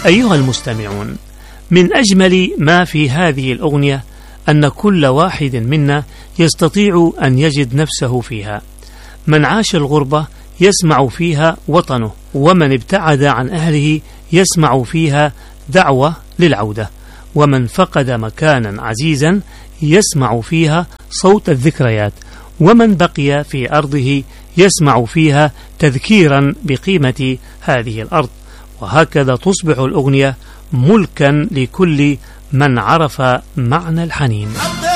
أيها المستمعون، من أجمل ما في هذه الأغنية أن كل واحد منا يستطيع أن يجد نفسه فيها. من عاش الغربة يسمع فيها وطنه، ومن ابتعد عن أهله يسمع فيها دعوة للعودة، ومن فقد مكانا عزيزا يسمع فيها صوت الذكريات، ومن بقي في أرضه يسمع فيها تذكيرا بقيمة هذه الأرض. وهكذا تصبح الأغنية ملكا لكل من عرف معنى الحنين.